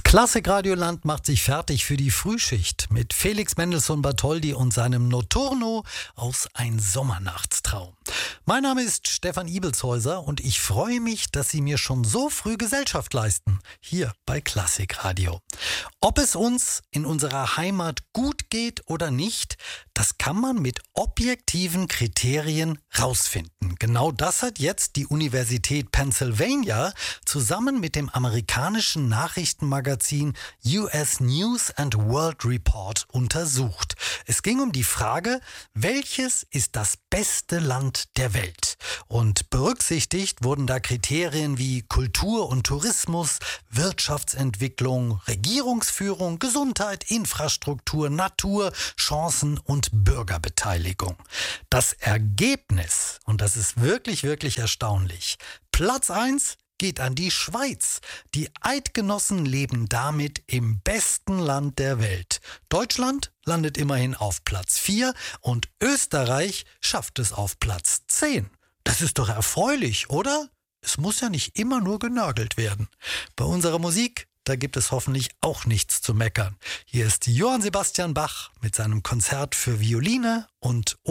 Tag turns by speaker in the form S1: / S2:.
S1: Klassikradioland macht sich fertig für die Frühschicht mit Felix Mendelssohn Bartholdy und seinem Notturno aus Ein Sommernachtstraum. Mein Name ist Stefan Ibelshäuser und ich freue mich, dass Sie mir schon so früh Gesellschaft leisten, hier bei Klassikradio. Ob es uns in unserer Heimat gut geht oder nicht, das kann man mit objektiven Kriterien rausfinden. Genau das hat jetzt die Universität Pennsylvania zusammen mit dem amerikanischen Nachrichtenmagazin US News and World Report untersucht. Es ging um die Frage, welches ist das beste Land der Welt? Und berücksichtigt wurden da Kriterien wie Kultur und Tourismus, Wirtschaftsentwicklung, Regierungsführung, Gesundheit, Infrastruktur, Natur, Chancen und Bürgerbeteiligung. Das Ergebnis, und das ist wirklich, wirklich erstaunlich, Platz 1 geht an die Schweiz. Die Eidgenossen leben damit im besten Land der Welt. Deutschland landet immerhin auf Platz 4 und Österreich schafft es auf Platz 10. Das ist doch erfreulich, oder? Es muss ja nicht immer nur genörgelt werden. Bei unserer Musik, da gibt es hoffentlich auch nichts zu meckern. Hier ist Johann Sebastian Bach mit seinem Konzert für Violine und